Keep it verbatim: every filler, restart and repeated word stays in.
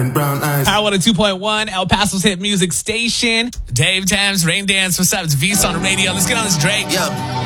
Brown eyes. Power one oh two point one, El Paso's hit music station. Dave Thames, Rain Dance. What's up? It's V's on the radio. Let's get on this Drake. Yo.